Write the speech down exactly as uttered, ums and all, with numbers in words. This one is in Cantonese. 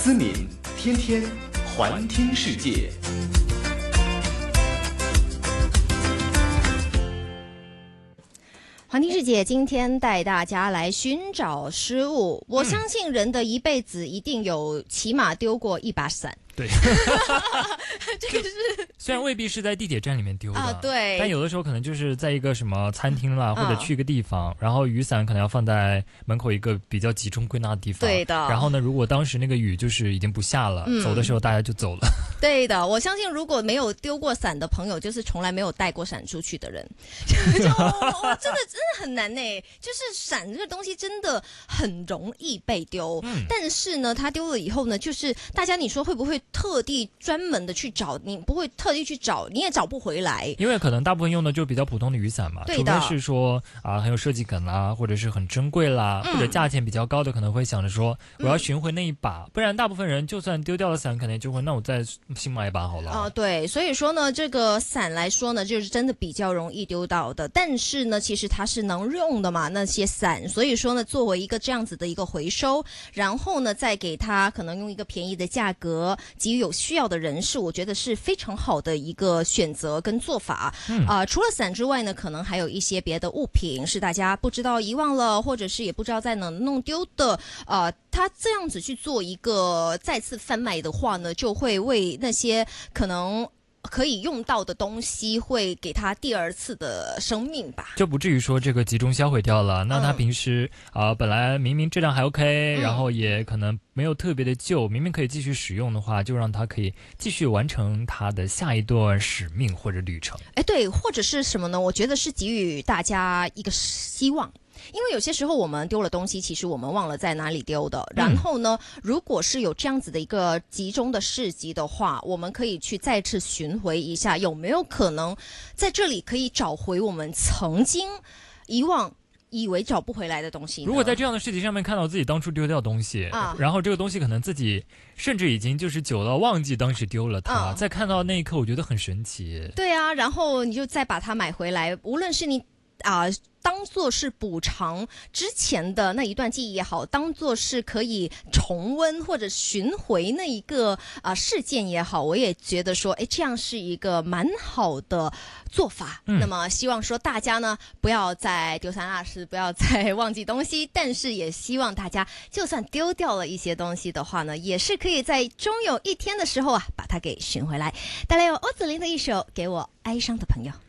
思敏，天天环听世界。 环听世界今天带大家来寻找失物。我相信人的一辈子一定有起码丢过一把伞。 对， 这个是虽然未必是在地铁站里面丢的， 啊，对， 但有的时候可能就是在一个什么餐厅啦，嗯、或者去一个地方，然后雨伞可能要放在门口一个比较集中归纳的地方。 对的。 然后呢，如果当时那个雨就是已经不下了，嗯、走的时候大家就走了。 对的，我相信如果没有丢过伞的朋友，就是从来没有带过伞出去的人，就就哇，真的真的很难呢。就是伞这个东西真的很容易被丢，嗯、但是呢，它丢了以后呢，就是大家你说会不会？特地专门的去找，你不会特地去找，你也找不回来， 因为可能大部分用的就比较普通的雨伞嘛， 对的， 除非是说啊很有设计感啦，或者是很珍贵啦，嗯、或者价钱比较高的，可能会想着说我要寻回那一把，嗯、不然大部分人就算丢掉了伞，可能就会那我再新买一把好了。 啊、呃，对，所以说呢，这个伞来说呢，就是真的比较容易丢到的，但是呢，其实它是能用的嘛，那些伞，所以说呢，作为一个这样子的一个回收，然后呢，再给它可能用一个便宜的价格。给予有需要的人士，我觉得是非常好的一个选择跟做法。嗯，啊、呃，除了伞之外呢，可能还有一些别的物品是大家不知道遗忘了，或者是也不知道在哪弄丢的。呃，他这样子去做一个再次贩卖的话呢，就会为那些可能。可以用到的东西会给他第二次的生命吧， 就不至于说这个集中销毁掉了。那他平时啊、嗯呃，本来明明质量还 OK，、嗯、然后也可能没有特别的旧，明明可以继续使用的话，就让他可以继续完成他的下一段使命或者旅程。 哎，对，或者是什么呢？我觉得是给予大家一个希望。因为有些时候我们丢了东西，其实我们忘了在哪里丢的。然后呢，嗯、如果是有这样子的一个集中的市集的话，我们可以去再次寻回一下，有没有可能在这里可以找回我们曾经遗忘。以为找不回来的东西， 如果在这样的市集上面看到自己当初丢掉的东西，啊、然后这个东西可能自己甚至已经就是久了忘记当时丢了它，啊、再看到那一刻，我觉得很神奇。 对啊，然后你就再把它买回来，无论是你啊。呃当做是补偿之前的那一段记忆也好，当做是可以重温或者寻回那一个啊、呃、事件也好，我也觉得说，哎，这样是一个蛮好的做法。嗯、那么希望说大家呢不要再丢三落四，不要再忘记东西，但是也希望大家就算丢掉了一些东西的话呢，也是可以在终有一天的时候啊把它给寻回来。带来有欧子琳的一首《给我哀伤的朋友》。